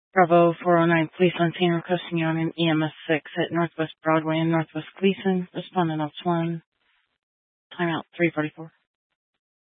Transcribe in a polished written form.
Bravo 409, police on scene requesting you on an EMS 6 at Northwest Broadway and Northwest Gleason. Respondent ops 1. Timeout 344.